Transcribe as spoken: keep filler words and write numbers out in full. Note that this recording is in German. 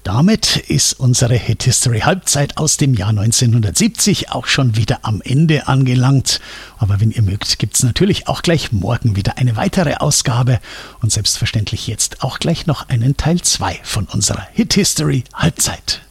damit ist unsere Hit History Halbzeit aus dem Jahr neunzehnhundertsiebzig auch schon wieder am Ende angelangt. Aber wenn ihr mögt, gibt's natürlich auch gleich morgen wieder eine weitere Ausgabe und selbstverständlich jetzt auch gleich noch einen Teil zwei von unserer Hit History Halbzeit.